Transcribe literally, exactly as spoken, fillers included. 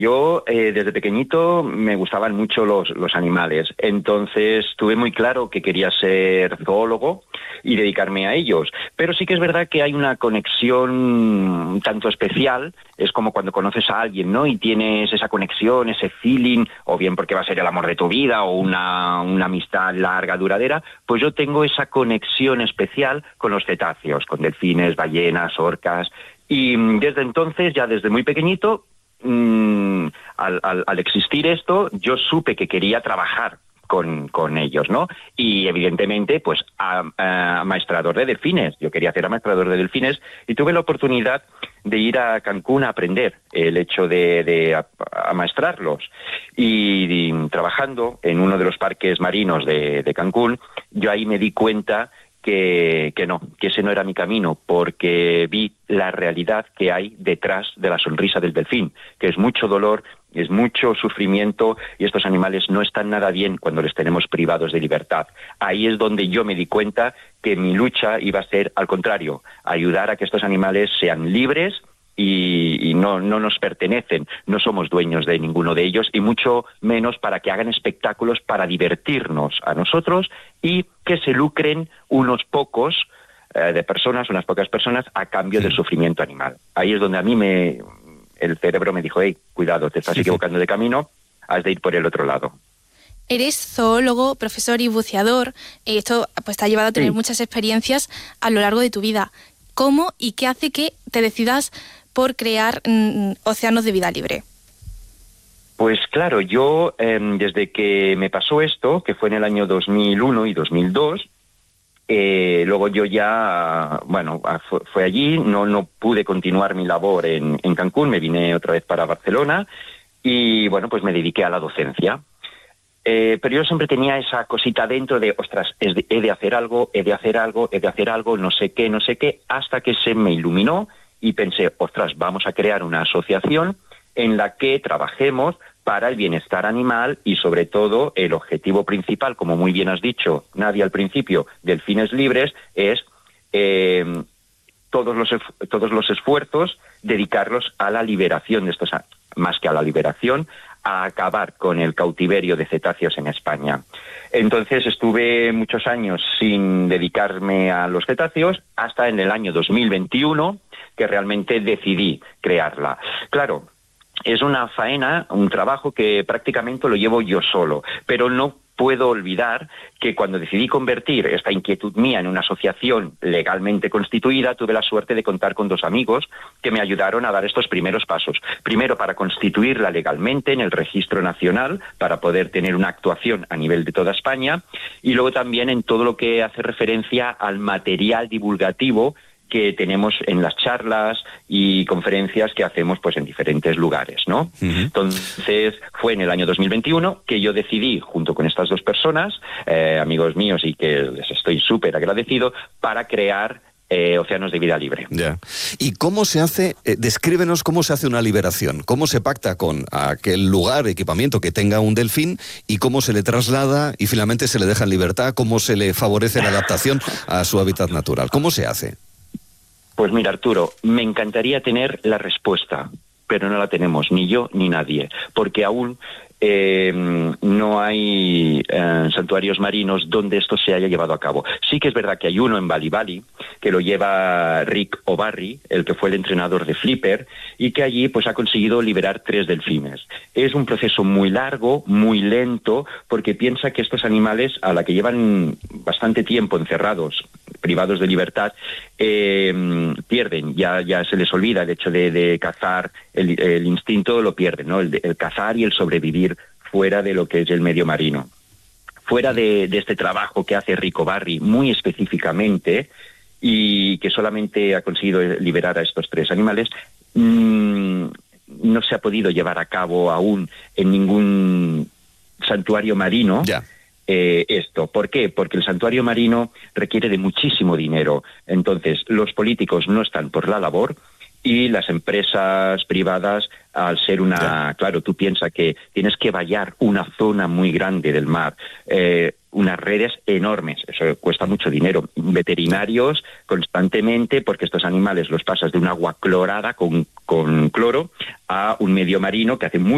Yo eh, desde pequeñito me gustaban mucho los, los animales, entonces tuve muy claro que quería ser zoólogo y dedicarme a ellos, pero sí que es verdad que hay una conexión tanto especial, es como cuando conoces a alguien, ¿no? Y tienes esa conexión, ese feeling, o bien porque va a ser el amor de tu vida o una, una amistad larga, duradera, pues yo tengo esa conexión especial con los cetáceos, con delfines, ballenas, orcas, y desde entonces, ya desde muy pequeñito, Mm, al, al, al existir esto, yo supe que quería trabajar con, con ellos, ¿no? Y evidentemente, pues, a, a, amaestrador de delfines. Yo quería ser amaestrador de delfines y tuve la oportunidad de ir a Cancún a aprender el hecho de, de a, amaestrarlos. Y, y trabajando en uno de los parques marinos de, de Cancún, yo ahí me di cuenta Que, que no, que ese no era mi camino, porque vi la realidad que hay detrás de la sonrisa del delfín, que es mucho dolor, es mucho sufrimiento, y estos animales no están nada bien cuando les tenemos privados de libertad. Ahí es donde yo me di cuenta que mi lucha iba a ser al contrario, ayudar a que estos animales sean libres y, y no, no nos pertenecen, no somos dueños de ninguno de ellos, y mucho menos para que hagan espectáculos para divertirnos a nosotros y que se lucren unos pocos eh, de personas, unas pocas personas, a cambio sí. del sufrimiento animal. Ahí es donde a mí me el cerebro me dijo, hey, cuidado, te estás sí, equivocando sí. de camino, has de ir por el otro lado. Eres zoólogo, profesor y buceador. Esto pues te ha llevado a tener sí. muchas experiencias a lo largo de tu vida. ¿Cómo y qué hace que te decidas por crear mm, océanos de vida libre? Pues claro, yo eh, desde que me pasó esto, que fue en el año dos mil uno y dos mil dos, eh, luego yo ya, bueno, fue, fue allí, no, no pude continuar mi labor en, en Cancún, me vine otra vez para Barcelona y bueno, pues me dediqué a la docencia. Eh, pero yo siempre tenía esa cosita dentro de, ostras, he de, he de hacer algo, he de hacer algo, he de hacer algo, no sé qué, no sé qué, hasta que se me iluminó y pensé, ostras, vamos a crear una asociación en la que trabajemos para el bienestar animal y sobre todo el objetivo principal, como muy bien has dicho, Nadia, al principio, Delfines Libres, es eh, todos los todos los esfuerzos dedicarlos a la liberación de estos, más que a la liberación, a acabar con el cautiverio de cetáceos en España. Entonces estuve muchos años sin dedicarme a los cetáceos hasta en el año dos mil veintiuno que realmente decidí crearla. Claro, es una faena, un trabajo que prácticamente lo llevo yo solo, pero no puedo olvidar que cuando decidí convertir esta inquietud mía en una asociación legalmente constituida, tuve la suerte de contar con dos amigos que me ayudaron a dar estos primeros pasos. Primero, para constituirla legalmente en el Registro Nacional, para poder tener una actuación a nivel de toda España, y luego también en todo lo que hace referencia al material divulgativo que tenemos en las charlas y conferencias que hacemos pues en diferentes lugares, ¿no? Uh-huh. Entonces, fue en el año dos mil veintiuno que yo decidí, junto con estas dos personas, eh, amigos míos y que les estoy súper agradecido, para crear eh, Océanos de Vida Libre. Ya. ¿Y cómo se hace? Eh, descríbenos cómo se hace una liberación. ¿Cómo se pacta con aquel lugar, equipamiento que tenga un delfín y cómo se le traslada y finalmente se le deja en libertad? ¿Cómo se le favorece la adaptación a su hábitat natural? ¿Cómo se hace? Pues mira, Arturo, me encantaría tener la respuesta, pero no la tenemos, ni yo ni nadie, porque aún eh, no hay eh, santuarios marinos donde esto se haya llevado a cabo. Sí que es verdad que hay uno en Bali Bali, que lo lleva Rick O'Barry, el que fue el entrenador de Flipper, y que allí pues ha conseguido liberar tres delfines. Es un proceso muy largo, muy lento, porque piensa que estos animales, a la que llevan bastante tiempo encerrados, privados de libertad, eh, pierden, ya, ya se les olvida el hecho de, de cazar, el, el instinto lo pierden, ¿no? El, de, el cazar y el sobrevivir fuera de lo que es el medio marino. Fuera de, de este trabajo que hace Rick O'Barry muy específicamente y que solamente ha conseguido liberar a estos tres animales, mmm, no se ha podido llevar a cabo aún en ningún santuario marino. Ya. Eh, esto. ¿Por qué? Porque el santuario marino requiere de muchísimo dinero. Entonces, los políticos no están por la labor y las empresas privadas, al ser una... Yeah. Claro, tú piensas que tienes que vallar una zona muy grande del mar, eh, unas redes enormes, eso cuesta mucho dinero. Veterinarios constantemente, porque estos animales los pasas de un agua clorada con, con cloro a un medio marino que hace mucho